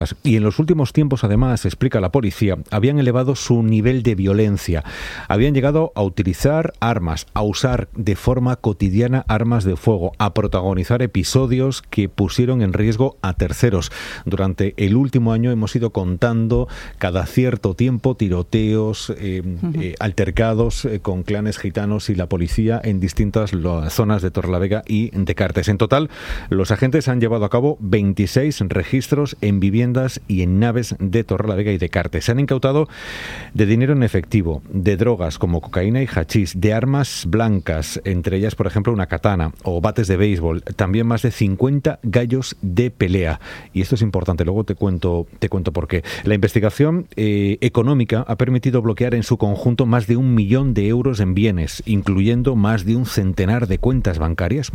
Y en los últimos tiempos, además, explica la policía, habían elevado su nivel de violencia. Habían llegado a utilizar armas, a usar de forma cotidiana armas de fuego, a protagonizar episodios que pusieron en riesgo a terceros. Durante el último año hemos ido contando cada cierto tiempo tiroteos, altercados con clanes gitanos y la policía en distintas zonas de Torrelavega y de Cartes. En total, los agentes han llevado a cabo 26 registros en viviendas y en naves de Torrelavega y de Cartes. Se han incautado de dinero en efectivo, de drogas como cocaína y hachís, de armas blancas, entre ellas, por ejemplo, una katana o bates de béisbol, también más de 50 gallos de pelea. Y esto es importante, luego te cuento por qué. La investigación económica ha permitido bloquear en su conjunto más de 1 millón de euros en bienes, incluyendo más de un centenar de cuentas bancarias,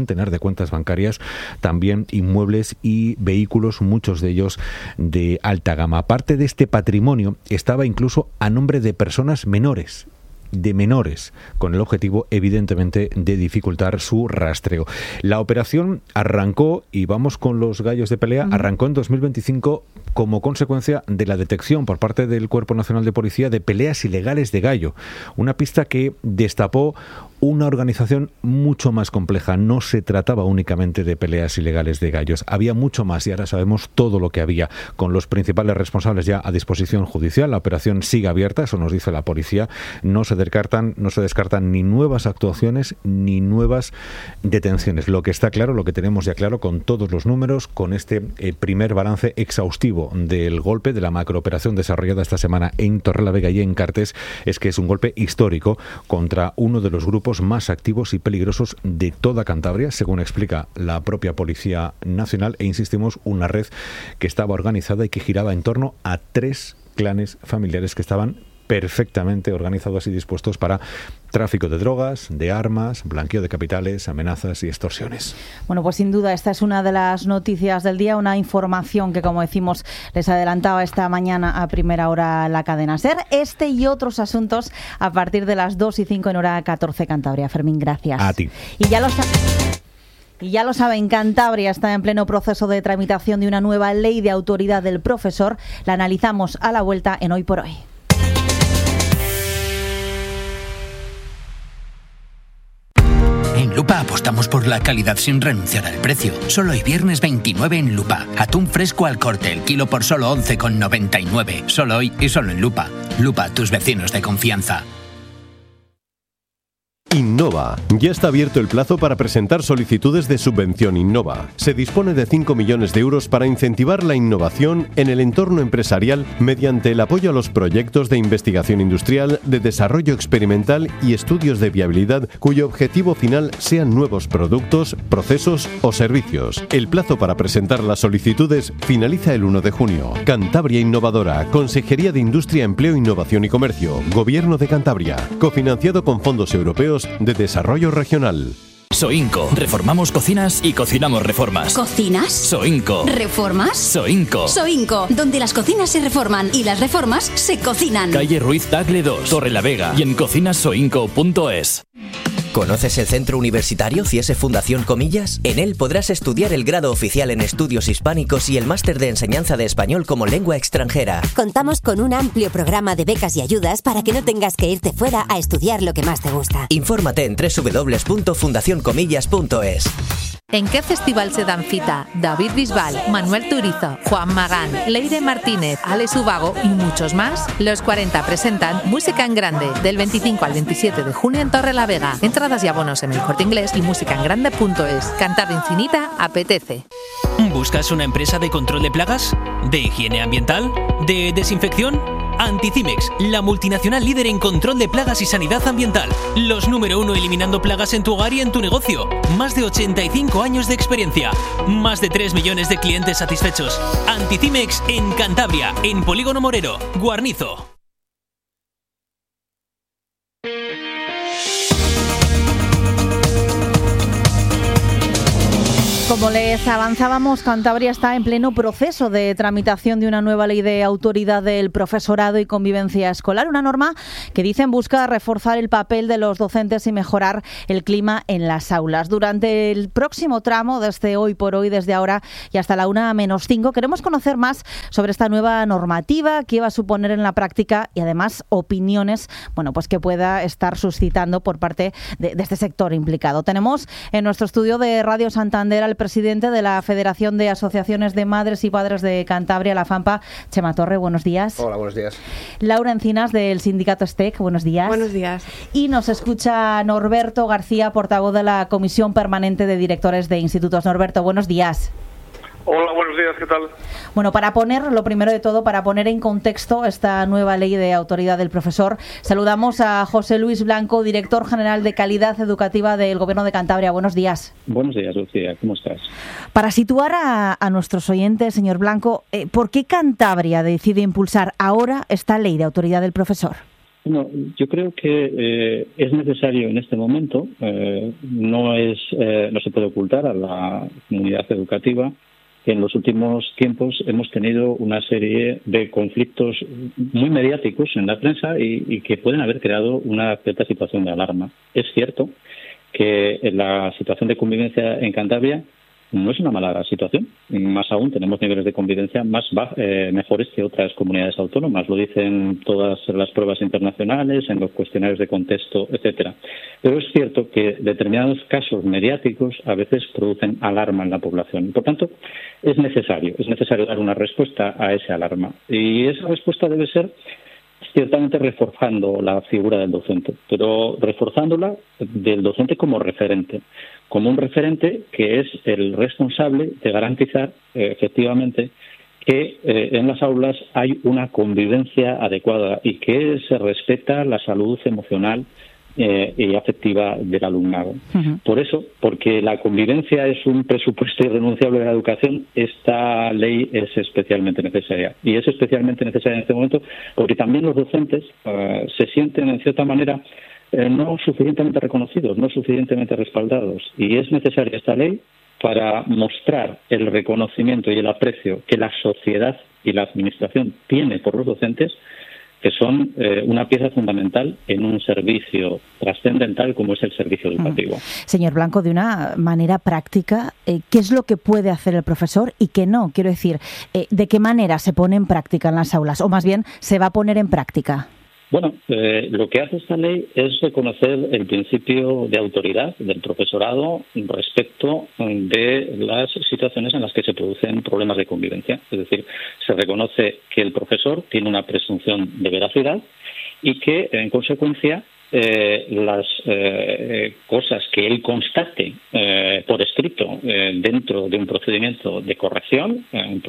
también inmuebles y vehículos, muchos de ellos de alta gama. Parte de este patrimonio estaba incluso a nombre de personas menores, con el objetivo, evidentemente, de dificultar su rastreo. La operación arrancó, y vamos con los gallos de pelea, arrancó en 2025 como consecuencia de la detección por parte del Cuerpo Nacional de Policía de peleas ilegales de gallo. Una pista que destapó una organización mucho más compleja. No se trataba únicamente de peleas ilegales de gallos. Había mucho más y ahora sabemos todo lo que había. Con los principales responsables ya a disposición judicial, la operación sigue abierta, eso nos dice la policía. No se descartan ni nuevas actuaciones ni nuevas detenciones. Lo que está claro, lo que tenemos ya claro con todos los números, con este primer balance exhaustivo del golpe, de la macrooperación desarrollada esta semana en Torrelavega y en Cartes, es que es un golpe histórico contra uno de los grupos más activos y peligrosos de toda Cantabria, según explica la propia Policía Nacional, e insistimos, una red que estaba organizada y que giraba en torno a 3 clanes familiares que estaban perfectamente organizados y dispuestos para tráfico de drogas, de armas, blanqueo de capitales, amenazas y extorsiones. Bueno, pues sin duda esta es una de las noticias del día, una información que, como decimos, les adelantaba esta mañana a primera hora la cadena SER. Este y otros asuntos a partir de las 2:05 en hora 14 Cantabria. Fermín, gracias. A ti. Y ya lo saben, Cantabria está en pleno proceso de tramitación de una nueva ley de autoridad del profesor. La analizamos a la vuelta en Hoy por Hoy. En Lupa apostamos por la calidad sin renunciar al precio. Solo hoy viernes 29 en Lupa. Atún fresco al corte, el kilo por solo 11,99. Solo hoy y solo en Lupa. Lupa, tus vecinos de confianza. Innova. Ya está abierto el plazo para presentar solicitudes de subvención Innova. Se dispone de 5 millones de euros para incentivar la innovación en el entorno empresarial mediante el apoyo a los proyectos de investigación industrial, de desarrollo experimental y estudios de viabilidad cuyo objetivo final sean nuevos productos, procesos o servicios. El plazo para presentar las solicitudes finaliza el 1 de junio. Cantabria Innovadora, Consejería de Industria, Empleo, Innovación y Comercio, Gobierno de Cantabria, cofinanciado con fondos europeos de desarrollo regional. Soinco. Reformamos cocinas y cocinamos reformas. ¿Cocinas? Soinco. ¿Reformas? Soinco. Soinco, donde las cocinas se reforman y las reformas se cocinan. Calle Ruiz Tagle 2, Torrelavega, y en cocinasoinco.es. ¿Conoces el Centro Universitario CIESE Fundación Comillas? En él podrás estudiar el grado oficial en estudios hispánicos y el máster de enseñanza de español como lengua extranjera. Contamos con un amplio programa de becas y ayudas para que no tengas que irte fuera a estudiar lo que más te gusta. Infórmate en www.fundacioncomillas.es. ¿En qué festival se dan cita David Bisbal, Manuel Turizo, Juan Magán, Leire Martínez, Alex Ubago y muchos más? Los 40 presentan Música en Grande del 25 al 27 de junio en Torrelavega. Entradas y abonos en El Corte Inglés y musicaengrande.es. Cantar infinita apetece. ¿Buscas una empresa de control de plagas? ¿De higiene ambiental? ¿De desinfección? Anticimex, la multinacional líder en control de plagas y sanidad ambiental. Los número 1 eliminando plagas en tu hogar y en tu negocio. Más de 85 años de experiencia. Más de 3 millones de clientes satisfechos. Anticimex en Cantabria, en Polígono Morero, Guarnizo. Como les avanzábamos, Cantabria está en pleno proceso de tramitación de una nueva ley de autoridad del profesorado y convivencia escolar, una norma que dicen busca reforzar el papel de los docentes y mejorar el clima en las aulas. Durante el próximo tramo, desde hoy por hoy, desde ahora y hasta la 1:05, queremos conocer más sobre esta nueva normativa, qué va a suponer en la práctica y además opiniones, pues que pueda estar suscitando por parte de este sector implicado. Tenemos en nuestro estudio de Radio Santander al presidente de la Federación de Asociaciones de Madres y Padres de Cantabria, la FAMPA, Chema Torre. Buenos días. Hola, buenos días. Laura Encinas, del sindicato STEC. Buenos días. Buenos días. Y nos escucha Norberto García, portavoz de la Comisión Permanente de Directores de Institutos. Norberto, buenos días. Hola, buenos días, ¿qué tal? Lo primero de todo, para poner en contexto esta nueva ley de autoridad del profesor, saludamos a José Luis Blanco, director general de Calidad Educativa del Gobierno de Cantabria. Buenos días. Buenos días, Lucía, ¿cómo estás? Para situar a nuestros oyentes, señor Blanco, ¿por qué Cantabria decide impulsar ahora esta ley de autoridad del profesor? Bueno, yo creo que es necesario en este momento, no se puede ocultar a la comunidad educativa que en los últimos tiempos hemos tenido una serie de conflictos muy mediáticos en la prensa y que pueden haber creado una cierta situación de alarma. Es cierto que la situación de convivencia en Cantabria no es una mala situación. Más aún, tenemos niveles de convivencia mejores que otras comunidades autónomas. Lo dicen todas las pruebas internacionales, en los cuestionarios de contexto, etcétera. Pero es cierto que determinados casos mediáticos a veces producen alarma en la población. Por tanto, es necesario dar una respuesta a esa alarma. Y esa respuesta debe ser ciertamente reforzando la figura del docente, pero reforzándola del docente como un referente que es el responsable de garantizar efectivamente que en las aulas hay una convivencia adecuada y que se respeta la salud emocional y afectiva del alumnado. Uh-huh. Por eso, porque la convivencia es un presupuesto irrenunciable de la educación, esta ley es especialmente necesaria. Y es especialmente necesaria en este momento porque también los docentes se sienten, en cierta manera, no suficientemente reconocidos, no suficientemente respaldados. Y es necesaria esta ley para mostrar el reconocimiento y el aprecio que la sociedad y la administración tiene por los docentes, que son una pieza fundamental en un servicio trascendental como es el servicio educativo. Señor Blanco, de una manera práctica, ¿qué es lo que puede hacer el profesor y qué no? Quiero decir, ¿de qué manera se pone en práctica en las aulas? O más bien, ¿se va a poner en práctica? Bueno, lo que hace esta ley es reconocer el principio de autoridad del profesorado respecto de las situaciones en las que se producen problemas de convivencia. Es decir, se reconoce que el profesor tiene una presunción de veracidad y que, en consecuencia, las cosas que él constate por escrito dentro de un procedimiento de corrección,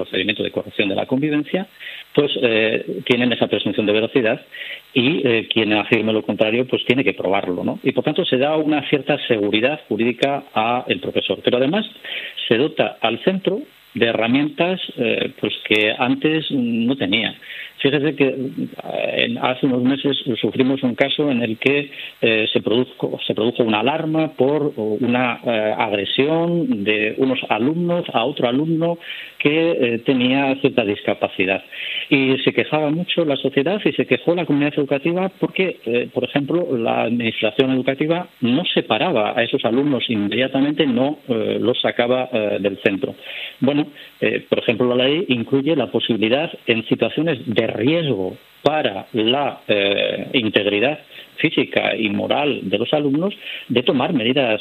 de la convivencia, pues tienen esa presunción de veracidad y quien afirme lo contrario pues tiene que probarlo, ¿no? Y por tanto se da una cierta seguridad jurídica al profesor, pero además se dota al centro de herramientas pues que antes no tenía. Fíjese que hace unos meses sufrimos un caso en el que se produjo una alarma por una agresión de unos alumnos a otro alumno que tenía cierta discapacidad. Y se quejaba mucho la sociedad y se quejó la comunidad educativa porque, por ejemplo, la administración educativa no separaba a esos alumnos inmediatamente, no los sacaba del centro. Bueno, por ejemplo, la ley incluye la posibilidad en situaciones de riesgo para la integridad física y moral de los alumnos de tomar medidas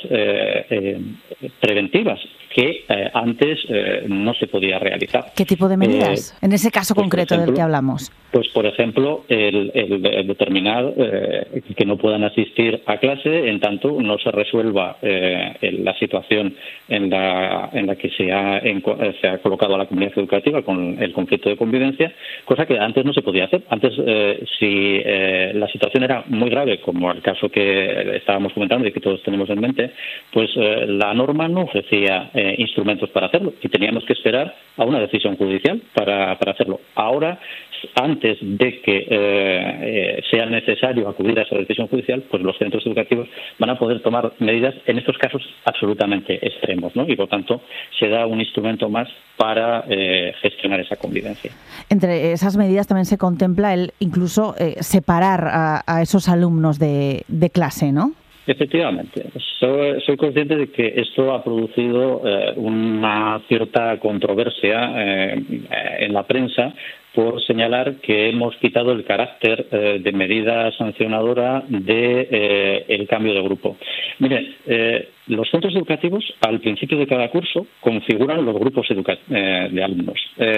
preventivas que antes no se podía realizar. ¿Qué tipo de medidas? En ese caso concreto del que hablamos. Pues, por ejemplo, el determinar que no puedan asistir a clase en tanto no se resuelva la situación en la que se ha colocado a la comunidad educativa con el conflicto de convivencia, cosa que antes no se podía hacer. Antes pues si la situación era muy grave, como el caso que estábamos comentando y que todos tenemos en mente, pues la norma no ofrecía instrumentos para hacerlo y teníamos que esperar a una decisión judicial para hacerlo. Ahora, antes de que sea necesario acudir a esa decisión judicial, pues los centros educativos van a poder tomar medidas en estos casos absolutamente extremos, ¿no? Y por tanto se da un instrumento más para gestionar esa convivencia. Entre esas medidas también se contempla el incluso separar a esos alumnos de clase, ¿no? Efectivamente. Soy consciente de que esto ha producido una cierta controversia en la prensa por señalar que hemos quitado el carácter de medida sancionadora de el cambio de grupo. Mire, los centros educativos al principio de cada curso configuran los grupos de alumnos.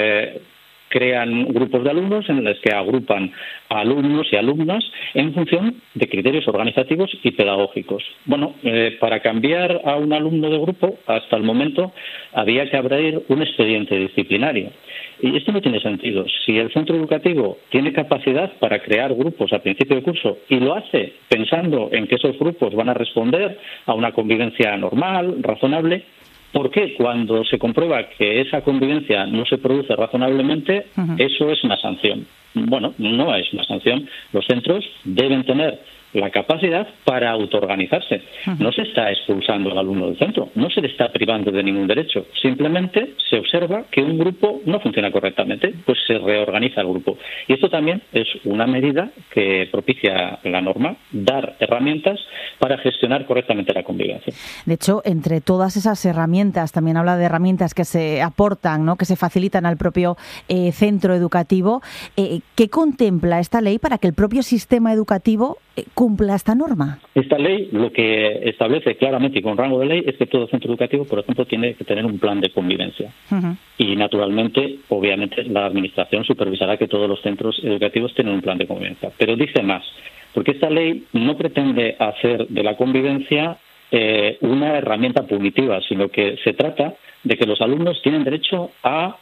Crean grupos de alumnos en los que agrupan a alumnos y alumnas en función de criterios organizativos y pedagógicos. Bueno, para cambiar a un alumno de grupo, hasta el momento había que abrir un expediente disciplinario. Y esto no tiene sentido. Si el centro educativo tiene capacidad para crear grupos a principio de curso y lo hace pensando en que esos grupos van a responder a una convivencia normal, razonable, ¿por qué cuando se comprueba que esa convivencia no se produce razonablemente, eso es una sanción? Bueno, no es una sanción. Los centros deben tener la capacidad para autoorganizarse. No se está expulsando al alumno del centro, no se le está privando de ningún derecho. Simplemente se observa que un grupo no funciona correctamente, pues se reorganiza el grupo. Y esto también es una medida que propicia la norma, dar herramientas para gestionar correctamente la convivencia. De hecho, entre todas esas herramientas, también habla de herramientas que se aportan, ¿no?, que se facilitan al propio centro educativo. ¿Qué contempla esta ley para que el propio sistema educativo cumpla esta norma? Esta ley lo que establece claramente y con rango de ley es que todo centro educativo, por ejemplo, tiene que tener un plan de convivencia. Y naturalmente, obviamente, la Administración supervisará que todos los centros educativos tengan un plan de convivencia. Pero dice más, porque esta ley no pretende hacer de la convivencia una herramienta punitiva, sino que se trata de que los alumnos tienen derecho a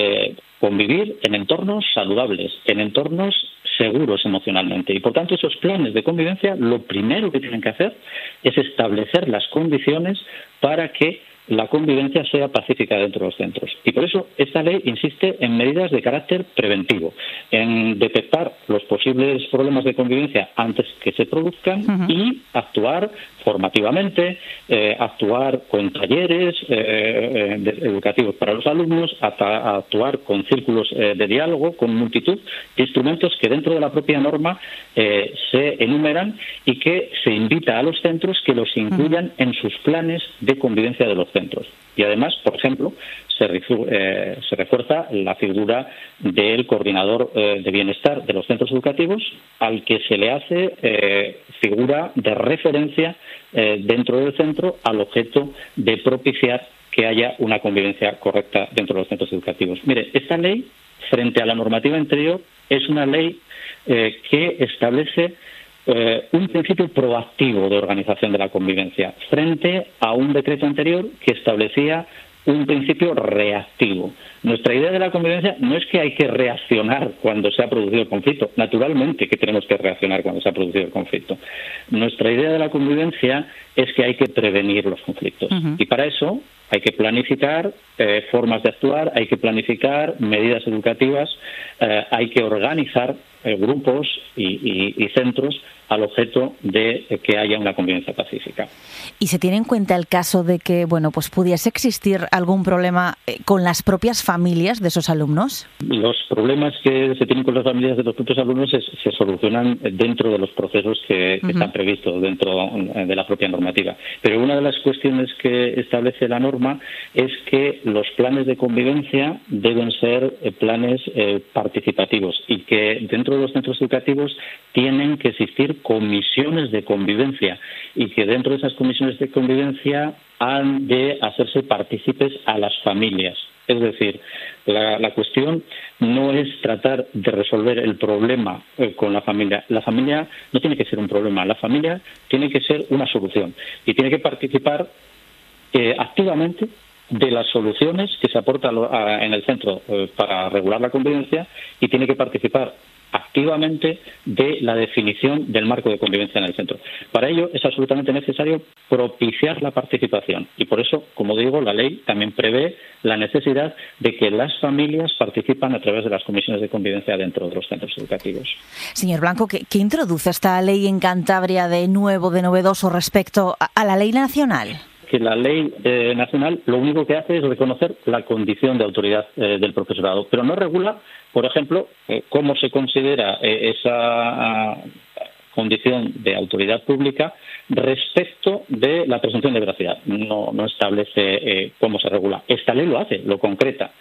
convivir en entornos saludables, en entornos seguros emocionalmente. Y por tanto, esos planes de convivencia, lo primero que tienen que hacer es establecer las condiciones para que la convivencia sea pacífica dentro de los centros. Y por eso esta ley insiste en medidas de carácter preventivo, en detectar los posibles problemas de convivencia antes que se produzcan y actuar formativamente, actuar con talleres educativos para los alumnos, actuar con círculos de diálogo, con multitud de instrumentos que dentro de la propia norma se enumeran y que se invita a los centros que los incluyan en sus planes de convivencia de los centros. Y además, por ejemplo, se refuerza la figura del coordinador de bienestar de los centros educativos, al que se le hace figura de referencia dentro del centro al objeto de propiciar que haya una convivencia correcta dentro de los centros educativos. Mire, esta ley, frente a la normativa anterior, es una ley que establece un principio proactivo de organización de la convivencia frente a un decreto anterior que establecía un principio reactivo. Nuestra idea de la convivencia no es que hay que reaccionar cuando se ha producido el conflicto. Naturalmente que tenemos que reaccionar cuando se ha producido el conflicto. Nuestra idea de la convivencia es que hay que prevenir los conflictos. Y para eso hay que planificar formas de actuar, hay que planificar medidas educativas, hay que organizar grupos y centros al objeto de que haya una convivencia pacífica. ¿Y se tiene en cuenta el caso de que, bueno, pues pudiese existir algún problema con las propias familias de esos alumnos? Los problemas que se tienen con las familias de los propios alumnos se solucionan dentro de los procesos que están previstos dentro de la propia normativa. Pero una de las cuestiones que establece la norma es que los planes de convivencia deben ser planes participativos y que dentro de los centros educativos tienen que existir comisiones de convivencia y que dentro de esas comisiones de convivencia han de hacerse partícipes a las familias. Es decir, la cuestión no es tratar de resolver el problema con la familia. La familia no tiene que ser un problema, la familia tiene que ser una solución y tiene que participar activamente de las soluciones que se aportan en el centro para regular la convivencia y tiene que participar activamente de la definición del marco de convivencia en el centro. Para ello es absolutamente necesario propiciar la participación y por eso, como digo, la ley también prevé la necesidad de que las familias participan a través de las comisiones de convivencia dentro de los centros educativos. Señor Blanco, ¿qué introduce esta ley en Cantabria de nuevo, de novedoso respecto a la ley nacional? Que la ley nacional lo único que hace es reconocer la condición de autoridad del profesorado, pero no regula, por ejemplo, cómo se considera esa condición de autoridad pública respecto de la presunción de veracidad. No establece cómo se regula. Esta ley lo hace, lo concreta,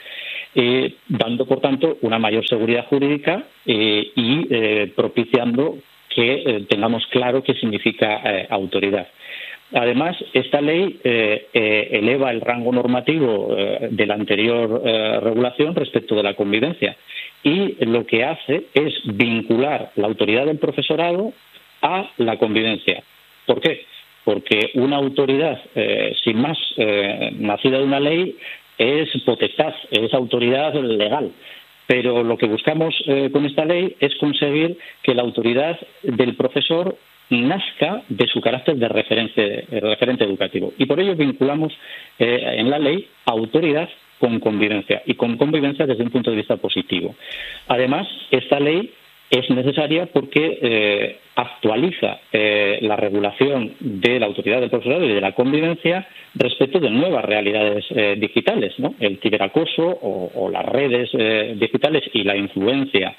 dando, por tanto, una mayor seguridad jurídica y propiciando que tengamos claro qué significa autoridad. Además, esta ley eleva el rango normativo de la anterior regulación respecto de la convivencia y lo que hace es vincular la autoridad del profesorado a la convivencia. ¿Por qué? Porque una autoridad, sin más, nacida de una ley, es potestad, es autoridad legal. Pero lo que buscamos con esta ley es conseguir que la autoridad del profesor nazca de su carácter de referente educativo. Y por ello vinculamos en la ley autoridad con convivencia, y con convivencia desde un punto de vista positivo. Además, esta ley es necesaria porque actualiza la regulación de la autoridad del profesorado y de la convivencia respecto de nuevas realidades digitales, ¿no? El ciberacoso o las redes digitales y la influencia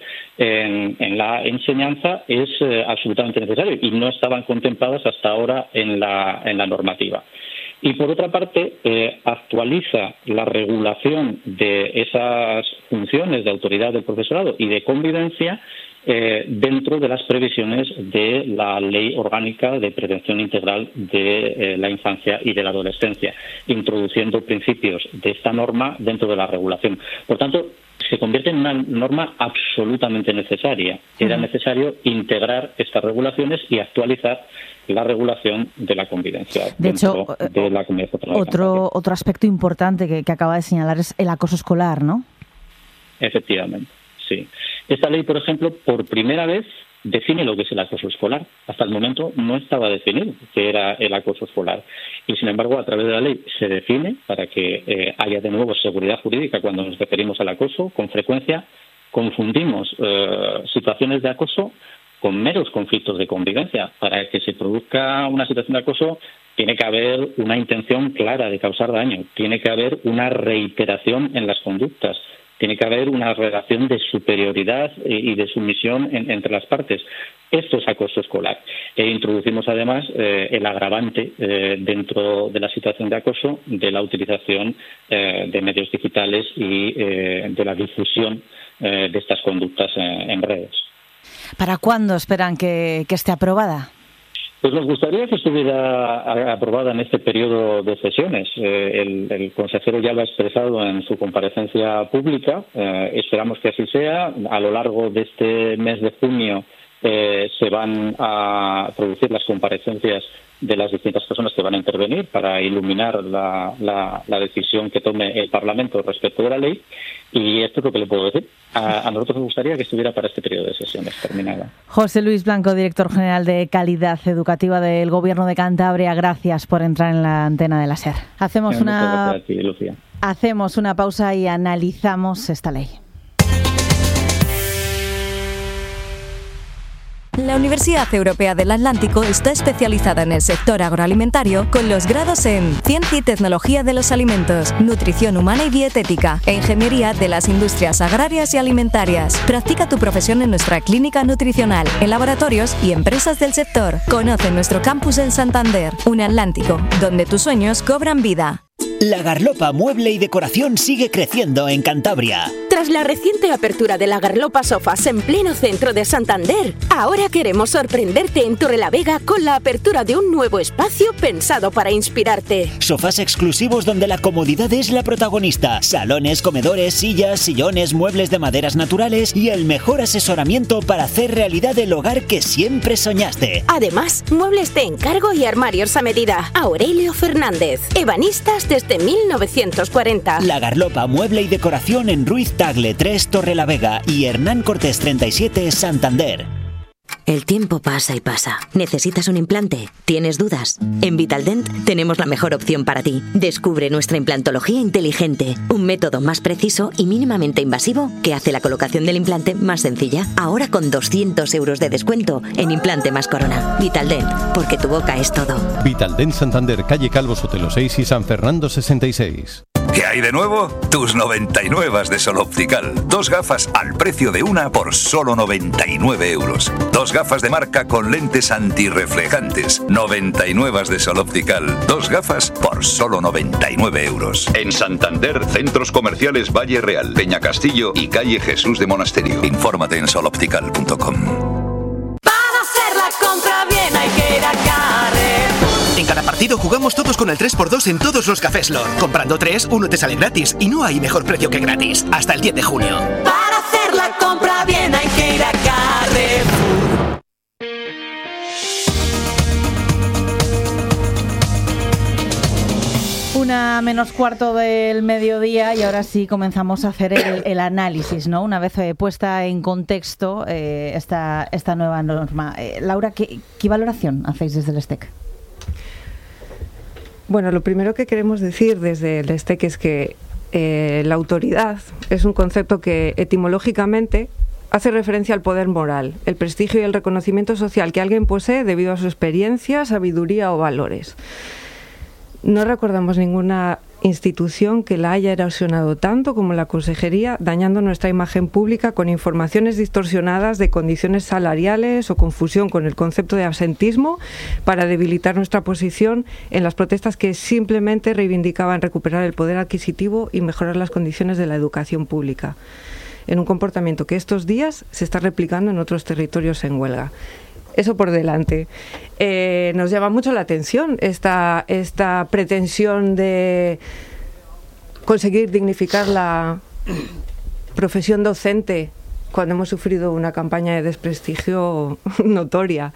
en la enseñanza es absolutamente necesario y no estaban contempladas hasta ahora en la normativa. Y por otra parte, actualiza la regulación de esas funciones de autoridad del profesorado y de convivencia dentro de las previsiones de la Ley Orgánica de Prevención Integral de la Infancia y de la Adolescencia, introduciendo principios de esta norma dentro de la regulación. Por tanto, se convierte en una norma absolutamente necesaria. Era necesario integrar estas regulaciones y actualizar la regulación de la convivencia. De hecho, de la Comunidad Autónoma de otro aspecto importante que acaba de señalar es el acoso escolar, ¿no? Efectivamente, sí. Esta ley, por ejemplo, por primera vez define lo que es el acoso escolar. Hasta el momento no estaba definido qué era el acoso escolar. Y, sin embargo, a través de la ley se define para que haya de nuevo seguridad jurídica cuando nos referimos al acoso. Con frecuencia confundimos situaciones de acoso con meros conflictos de convivencia. Para que se produzca una situación de acoso tiene que haber una intención clara de causar daño, tiene que haber una reiteración en las conductas, tiene que haber una relación de superioridad y de sumisión entre las partes. Esto es acoso escolar. Introducimos además el agravante dentro de la situación de acoso de la utilización de medios digitales y de la difusión de estas conductas en redes. ¿Para cuándo esperan que esté aprobada? Pues nos gustaría que estuviera aprobada en este periodo de sesiones. El consejero ya lo ha expresado en su comparecencia pública. Esperamos que así sea. A lo largo de este mes de junio se van a producir las comparecencias de las distintas personas que van a intervenir para iluminar la decisión que tome el Parlamento respecto de la ley. Y esto es lo que le puedo decir. A nosotros nos gustaría que estuviera para este periodo de sesiones terminada. José Luis Blanco, director general de Calidad Educativa del Gobierno de Cantabria, gracias por entrar en la antena de la SER. Hacemos una pausa y analizamos esta ley. La Universidad Europea del Atlántico está especializada en el sector agroalimentario con los grados en Ciencia y Tecnología de los Alimentos, Nutrición Humana y Dietética e Ingeniería de las Industrias Agrarias y Alimentarias. Practica tu profesión en nuestra clínica nutricional, en laboratorios y empresas del sector. Conoce nuestro campus en Santander, un Atlántico, donde tus sueños cobran vida. La Garlopa Mueble y Decoración sigue creciendo en Cantabria. Tras la reciente apertura de la Garlopa Sofás en pleno centro de Santander, ahora queremos sorprenderte en Torrelavega con la apertura de un nuevo espacio pensado para inspirarte. Sofás exclusivos donde la comodidad es la protagonista. Salones, comedores, sillas, sillones, muebles de maderas naturales y el mejor asesoramiento para hacer realidad el hogar que siempre soñaste. Además, muebles de encargo y armarios a medida. Aurelio Fernández, ebanistas desde 1940. La Garlopa Mueble y Decoración en Ruiz Tardo. Tagle 3 Torrelavega y Hernán Cortés 37 Santander. El tiempo pasa y pasa. ¿Necesitas un implante? ¿Tienes dudas? En Vitaldent tenemos la mejor opción para ti. Descubre nuestra implantología inteligente, un método más preciso y mínimamente invasivo que hace la colocación del implante más sencilla. Ahora con 200 euros de descuento en implante más corona. Vitaldent, porque tu boca es todo. Vitaldent Santander, calle Calvo Sotelo 6 y San Fernando 66. ¿Qué hay de nuevo? Tus 99 de Sol Optical. 2 gafas al precio de una por solo 99 euros. 2 gafas de marca con lentes antirreflejantes. 99 de Sol Optical. 2 gafas por solo 99 euros. En Santander, centros comerciales Valle Real, Peña Castillo y calle Jesús de Monasterio. Infórmate en soloptical.com. Para hacer la compra bien hay que ir a Carrefour. En cada partido jugamos todos con el 3x2 en todos los cafés Lord. Comprando 3, uno te sale gratis y no hay mejor precio que gratis. Hasta el 10 de junio. Para hacer la compra bien hay que ir a Carrefour. Una menos cuarto del mediodía y ahora sí comenzamos a hacer el análisis, ¿no? Una vez puesta en contexto esta nueva norma. Laura, ¿qué valoración hacéis desde el STEC? Bueno, lo primero que queremos decir desde el STEC es que la autoridad es un concepto que etimológicamente hace referencia al poder moral, el prestigio y el reconocimiento social que alguien posee debido a su experiencia, sabiduría o valores. No recordamos ninguna institución que la haya erosionado tanto como la Consejería, dañando nuestra imagen pública con informaciones distorsionadas de condiciones salariales o confusión con el concepto de absentismo para debilitar nuestra posición en las protestas que simplemente reivindicaban recuperar el poder adquisitivo y mejorar las condiciones de la educación pública, en un comportamiento que estos días se está replicando en otros territorios en huelga. Eso por delante. Nos llama mucho la atención esta pretensión de conseguir dignificar la profesión docente cuando hemos sufrido una campaña de desprestigio notoria.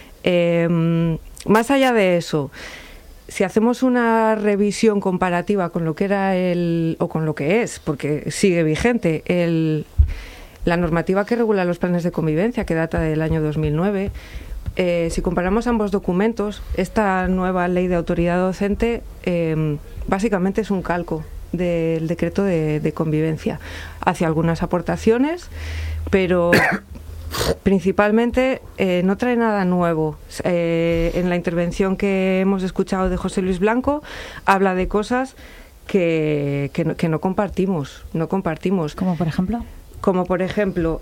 Más allá de eso, si hacemos una revisión comparativa con lo que era o con lo que es, porque sigue vigente, la normativa que regula los planes de convivencia, que data del año 2009, si comparamos ambos documentos, esta nueva ley de autoridad docente básicamente es un calco del decreto de convivencia. Hace algunas aportaciones, pero principalmente no trae nada nuevo. En la intervención que hemos escuchado de José Luis Blanco, habla de cosas que no compartimos. ¿Como por ejemplo? Como por ejemplo,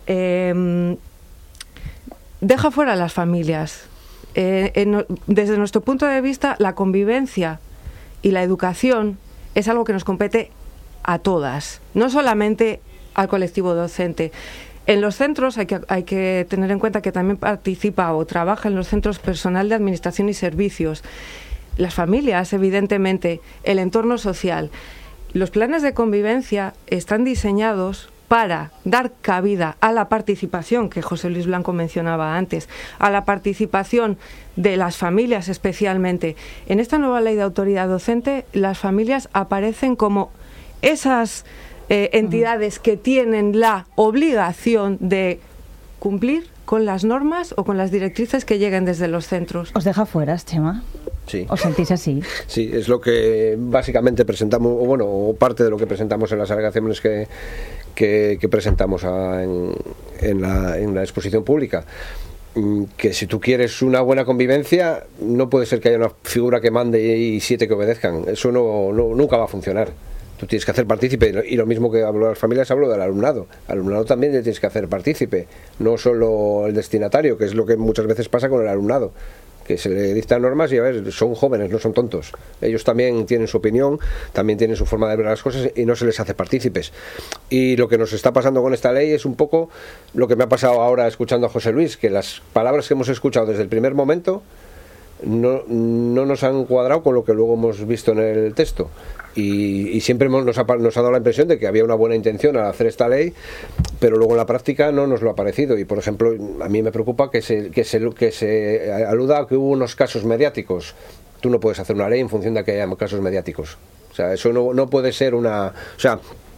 deja fuera a las familias. Desde nuestro punto de vista, la convivencia y la educación es algo que nos compete a todas, no solamente al colectivo docente. En los centros hay que tener en cuenta que también participa o trabaja en los centros personal de administración y servicios, las familias, evidentemente, el entorno social. Los planes de convivencia están diseñados para dar cabida a la participación, que José Luis Blanco mencionaba antes, a la participación de las familias especialmente. En esta nueva ley de autoridad docente, las familias aparecen como esas entidades que tienen la obligación de cumplir con las normas o con las directrices que lleguen desde los centros. ¿Os deja fuera, Chema? Sí. ¿Os sentís así? Sí, es lo que básicamente presentamos, o parte de lo que presentamos en las alegaciones que presentamos en la exposición pública. Que si tú quieres una buena convivencia, no puede ser que haya una figura que mande y 7 que obedezcan. Eso nunca va a funcionar. Tú tienes que hacer partícipe, y lo mismo que hablo de las familias, hablo del alumnado. Al alumnado también le tienes que hacer partícipe, no solo el destinatario, que es lo que muchas veces pasa con el alumnado, que se le dictan normas y a ver, son jóvenes, no son tontos. Ellos también tienen su opinión, también tienen su forma de ver las cosas y no se les hace partícipes. Y lo que nos está pasando con esta ley es un poco lo que me ha pasado ahora escuchando a José Luis, que las palabras que hemos escuchado desde el primer momento no nos han cuadrado con lo que luego hemos visto en el texto. Y siempre nos ha dado la impresión de que había una buena intención al hacer esta ley, pero luego en la práctica no nos lo ha parecido. Y por ejemplo, a mí me preocupa que se aluda a que hubo unos casos mediáticos. Tú no puedes hacer una ley en función de que haya casos mediáticos. O sea, eso no puede ser una... O sea,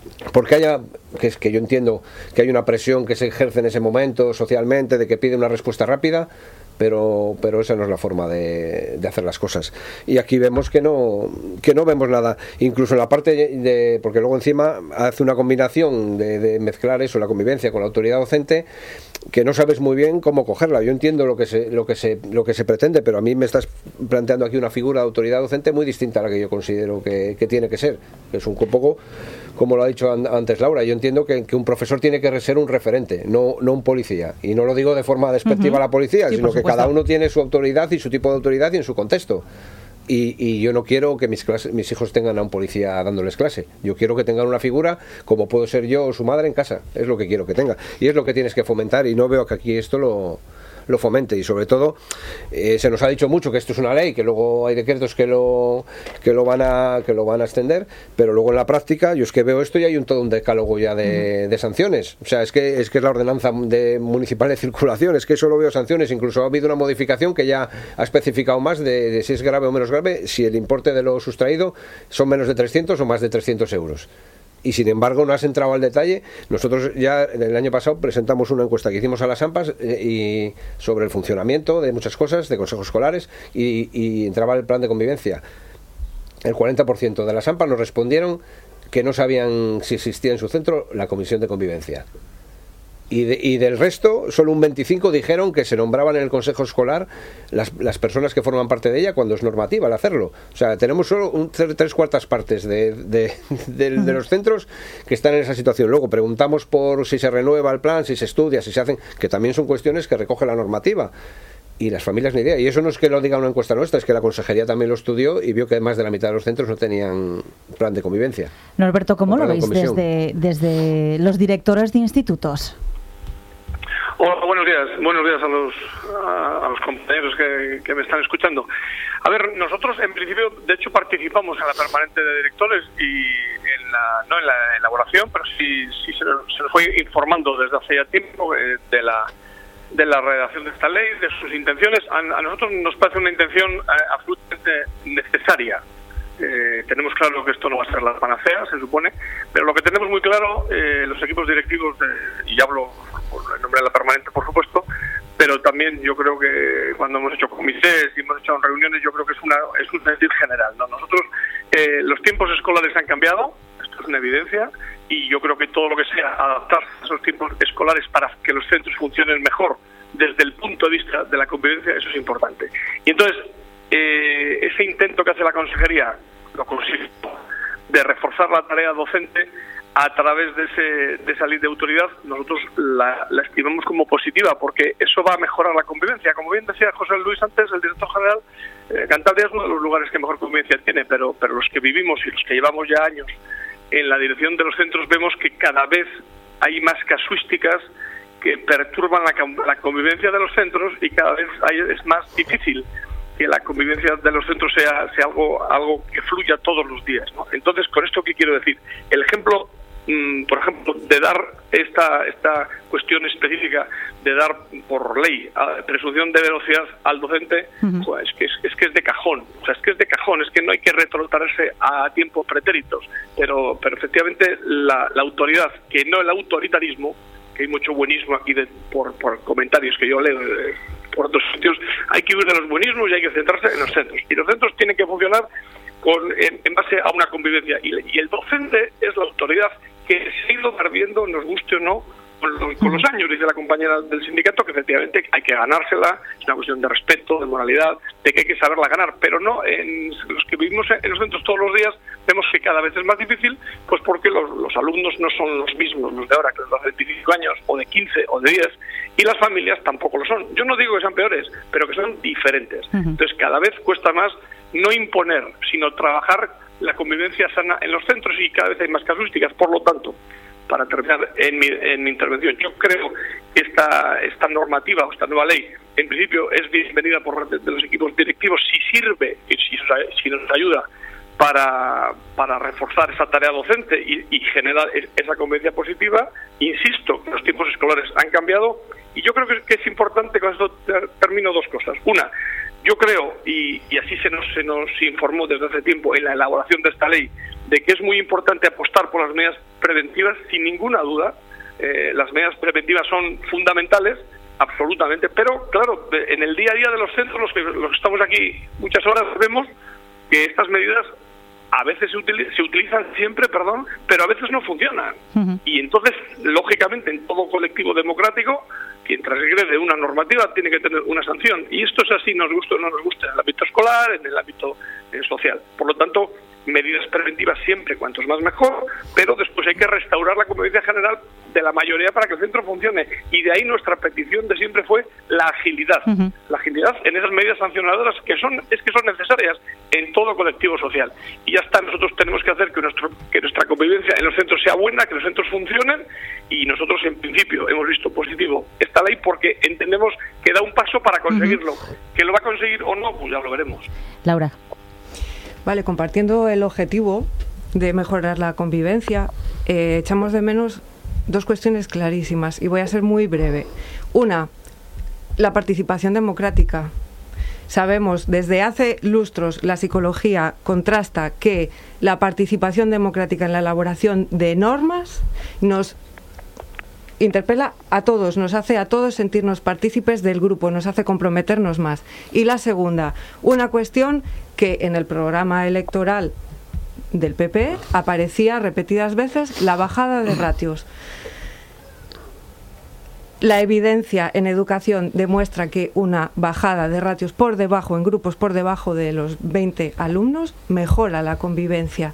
porque haya, que yo entiendo que hay una presión que se ejerce en ese momento socialmente, de que pide una respuesta rápida, pero esa no es la forma de hacer las cosas. Y aquí vemos que no vemos nada, incluso en la parte de, porque luego encima hace una combinación de mezclar eso, la convivencia con la autoridad docente, que no sabes muy bien cómo cogerla. Yo entiendo lo que se pretende, pero a mí me estás planteando aquí una figura de autoridad docente muy distinta a la que yo considero que tiene que ser. Es un poco como lo ha dicho antes Laura. Yo entiendo que un profesor tiene que ser un referente, no un policía, y no lo digo de forma despectiva a la policía, sino que cada uno tiene su autoridad y su tipo de autoridad y en su contexto. Y yo no quiero que mis hijos tengan a un policía dándoles clase. Yo quiero que tengan una figura como puedo ser yo o su madre en casa. Es lo que quiero que tenga. Y es lo que tienes que fomentar, y no veo que aquí esto lo fomente. Y sobre todo, se nos ha dicho mucho que esto es una ley, que luego hay decretos que lo van a extender, pero luego en la práctica yo es que veo esto y hay todo un decálogo ya de sanciones. O sea, es que es la ordenanza municipal de circulación, es que solo veo sanciones. Incluso ha habido una modificación que ya ha especificado más de si es grave o menos grave, si el importe de lo sustraído son menos de 300 o más de 300 euros. Y sin embargo no has entrado al detalle. Nosotros ya el año pasado presentamos una encuesta que hicimos a las AMPAs y sobre el funcionamiento de muchas cosas, de consejos escolares, y entraba el plan de convivencia. El 40% de las AMPAs nos respondieron que no sabían si existía en su centro la comisión de convivencia. Y del resto, solo un 25% dijeron que se nombraban en el consejo escolar las personas que forman parte de ella cuando es normativa al hacerlo. O sea, tenemos solo 3/4 partes de los centros que están en esa situación. Luego preguntamos por si se renueva el plan, si se estudia, si se hacen, que también son cuestiones que recoge la normativa. Y las familias ni idea. Y eso no es que lo diga una encuesta nuestra, es que la consejería también lo estudió y vio que más de la mitad de los centros no tenían plan de convivencia. Norberto, ¿cómo lo veis desde los directores de institutos? Hola, buenos días a los compañeros que me están escuchando. A ver, nosotros en principio, de hecho, participamos en la permanente de directores y no en la elaboración, pero sí se nos fue informando desde hace ya tiempo de la redacción de esta ley, de sus intenciones. A nosotros nos parece una intención absolutamente necesaria. Tenemos claro que esto no va a ser la panacea, se supone, pero lo que tenemos muy claro, los equipos directivos, y hablo por el nombre de la permanente, por supuesto, pero también yo creo que cuando hemos hecho comités y hemos hecho reuniones, yo creo que es un sentir general, ¿no? Nosotros, los tiempos escolares han cambiado, esto es una evidencia, y yo creo que todo lo que sea adaptar a esos tiempos escolares para que los centros funcionen mejor desde el punto de vista de la convivencia, eso es importante. Y entonces, ese intento que hace la consejería, lo consigue, de reforzar la tarea docente a través de esa ley de autoridad, nosotros la estimamos como positiva, porque eso va a mejorar la convivencia. Como bien decía José Luis antes, el director general, Cantabria es uno de los lugares que mejor convivencia tiene, pero los que vivimos y los que llevamos ya años en la dirección de los centros vemos que cada vez hay más casuísticas que perturban la convivencia de los centros, y cada vez es más difícil que la convivencia de los centros sea algo que fluya todos los días, ¿no? Entonces, ¿con esto qué quiero decir? El ejemplo, por ejemplo, de dar esta cuestión específica de dar por ley presunción de velocidad al docente, pues es que es de cajón. O sea, es que es de cajón, es que no hay que retrotraerse a tiempos pretéritos, pero efectivamente la autoridad, que no el autoritarismo, que hay mucho buenismo aquí por comentarios que yo leo por otros sitios, hay que huir de los buenismos y hay que centrarse en los centros. Y los centros tienen que funcionar en base a una convivencia. Y el docente es la autoridad que se ha ido perdiendo, nos guste o no, con los años, dice la compañera del sindicato, que efectivamente hay que ganársela, es una cuestión de respeto, de moralidad, de que hay que saberla ganar, pero no en los que vivimos en los centros todos los días, vemos que cada vez es más difícil, pues porque los alumnos no son los mismos, los de ahora, que los de hace 25 años, o de 15, o de 10, y las familias tampoco lo son. Yo no digo que sean peores, pero que son diferentes. Entonces cada vez cuesta más no imponer, sino trabajar la convivencia sana en los centros, y cada vez hay más casuísticas. Por lo tanto, para terminar en mi intervención, yo creo que esta normativa o esta nueva ley, en principio, es bienvenida por parte de los equipos directivos si sirve, si nos ayuda para reforzar esa tarea docente y generar esa convivencia positiva. Insisto, los tiempos escolares han cambiado, y yo creo que es importante, con esto termino, dos cosas. Una, yo creo, y así se nos informó desde hace tiempo en la elaboración de esta ley, de que es muy importante apostar por las medidas preventivas, sin ninguna duda. Las medidas preventivas son fundamentales, absolutamente, pero claro, en el día a día de los centros, los que estamos aquí muchas horas, vemos que estas medidas a veces se utilizan siempre, pero a veces no funcionan. Y entonces, lógicamente, en todo colectivo democrático, quien transgrede una normativa tiene que tener una sanción. Y esto es así, nos gusta o no nos gusta, en el ámbito escolar, en el ámbito social. Por lo tanto, medidas preventivas siempre, cuantos más mejor, pero después hay que restaurar la convivencia general de la mayoría para que el centro funcione. Y de ahí nuestra petición de siempre fue la agilidad. La agilidad en esas medidas sancionadoras que son necesarias en todo colectivo social. Y ya está, nosotros tenemos que hacer que nuestra convivencia en los centros sea buena, que los centros funcionen, y nosotros en principio hemos visto positivo esta ley porque entendemos que da un paso para conseguirlo. Que lo va a conseguir o no, pues ya lo veremos. Laura. Vale, compartiendo el objetivo de mejorar la convivencia, echamos de menos dos cuestiones clarísimas y voy a ser muy breve. Una, la participación democrática. Sabemos, desde hace lustros, la psicología contrasta que la participación democrática en la elaboración de normas nos interpela a todos, nos hace a todos sentirnos partícipes del grupo, nos hace comprometernos más. Y la segunda, una cuestión que en el programa electoral del PP aparecía repetidas veces, la bajada de ratios. La evidencia en educación demuestra que una bajada de ratios por debajo, en grupos por debajo de los 20 alumnos, mejora la convivencia,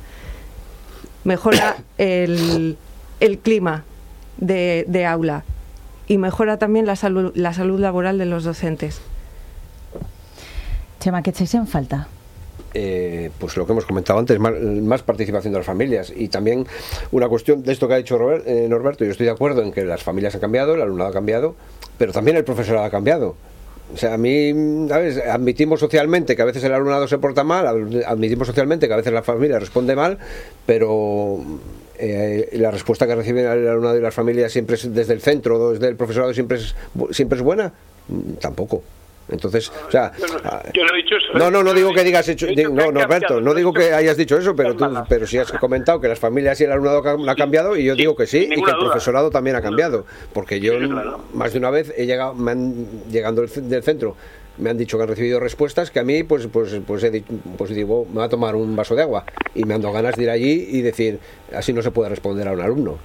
mejora el clima de aula y mejora también la salud laboral de los docentes. Chema, ¿qué echáis en falta? Pues lo que hemos comentado antes, más participación de las familias, y también una cuestión de esto que ha dicho Norberto. Yo estoy de acuerdo en que las familias han cambiado, el alumnado ha cambiado, pero también el profesorado ha cambiado. O sea, a mí, ¿sabes? Admitimos socialmente que a veces el alumnado se porta mal, admitimos socialmente que a veces la familia responde mal, pero la respuesta que reciben el alumnado y las familias siempre es desde el centro, desde el profesorado, siempre es buena. Tampoco. Entonces, o sea, yo no he dicho eso. No digo que digas Norberto, no digo que hayas dicho eso, pero sí has comentado que las familias y el alumnado han cambiado, y yo digo que sí, y que el profesorado también ha cambiado, porque yo más de una vez llegando del centro me han dicho que han recibido respuestas que a mí pues he dicho, pues digo, me voy a tomar un vaso de agua, y me han dado ganas de ir allí y decir, así no se puede responder a un alumno.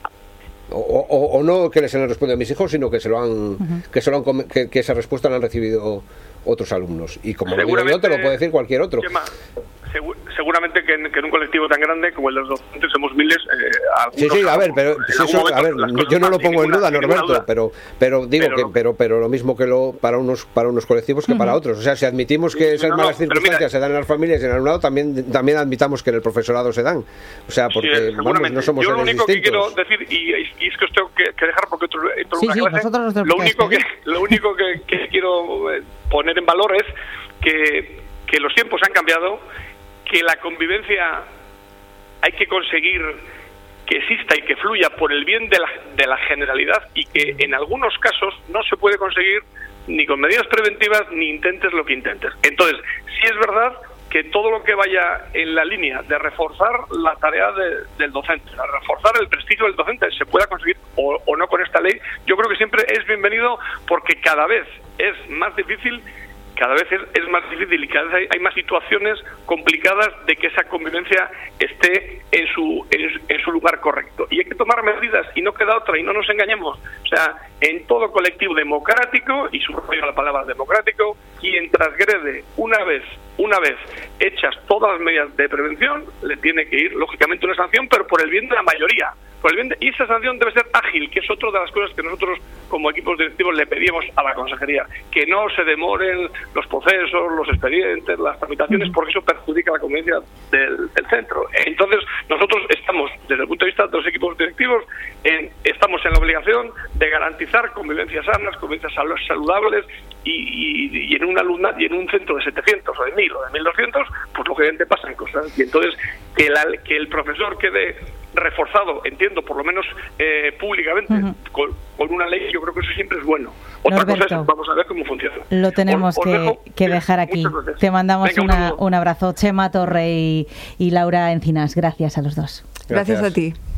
O no que les han respondido a mis hijos, sino que que esa respuesta la han recibido otros alumnos. Y como lo digo yo, te lo puede decir cualquier otro. Seguramente que en un colectivo tan grande como el de los docentes somos miles. Sí, a ver, yo no lo pongo en duda, Norberto, pero digo pero lo mismo que para unos colectivos que para otros. O sea, si admitimos que esas malas circunstancias se dan en las familias y en el alumnado, también admitamos que en el profesorado se dan. O sea, porque no somos yo lo único distintos. Que quiero decir, y es que os tengo que dejar porque entro en una clase, lo único que quiero poner en valor es que los tiempos han cambiado, que la convivencia hay que conseguir que exista y que fluya por el bien de la generalidad, y que en algunos casos no se puede conseguir ni con medidas preventivas ni intentes lo que intentes. Entonces, sí es verdad que todo lo que vaya en la línea de reforzar la tarea del docente, de reforzar el prestigio del docente, se pueda conseguir o no con esta ley, yo creo que siempre es bienvenido, porque cada vez es más difícil, y cada vez hay más situaciones complicadas de que esa convivencia esté en su lugar correcto. Y hay que tomar medidas, y no queda otra, y no nos engañemos. O sea, en todo colectivo democrático, y subrayo la palabra democrático, quien transgrede una vez hechas todas las medidas de prevención, le tiene que ir, lógicamente, una sanción, pero por el bien de la mayoría. Y esa sanción debe ser ágil, que es otra de las cosas que nosotros como equipos directivos le pedimos a la consejería, que no se demoren los procesos, los expedientes, las tramitaciones, porque eso perjudica la convivencia del centro. Entonces nosotros estamos, desde el punto de vista de los equipos directivos, estamos en la obligación de garantizar convivencias sanas, convivencias saludables, y en un alumnado y en un centro de 700 o de 1000 o de 1200, pues lógicamente pasan cosas, y entonces que el profesor quede reforzado, entiendo, por lo menos públicamente, con una ley, yo creo que eso siempre es bueno. Otra Norberto, cosa es, vamos a ver cómo funciona. Lo tenemos que dejar aquí. Te mandamos Venga, un abrazo. Chema Torre y Laura Encinas. Gracias a los dos. Gracias a ti.